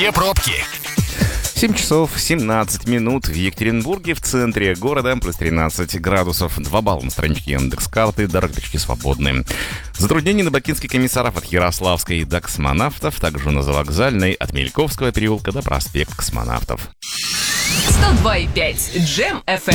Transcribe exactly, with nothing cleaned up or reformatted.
Где пробки? семь часов семнадцать минут в Екатеринбурге, в центре города, плюс тринадцать градусов, два балла на страничке Яндекс.Карты, дорогочки свободны. Затруднений на Бакинский комиссаров от Ярославской до Космонавтов, также на Завокзальной от Мельковского переулка до проспекта Космонавтов. сто два и пять Джем эф эм.